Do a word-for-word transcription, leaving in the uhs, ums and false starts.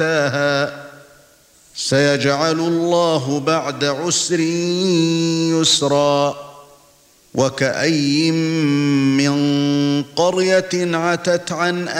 دَّاهَا سَيَجْعَلُ اللَّهُ بَعْدَ عُسْرٍ يُسْرًا وَكَأَيٍّن مِّن قَرْيَةٍ عَتَتْ عَنْ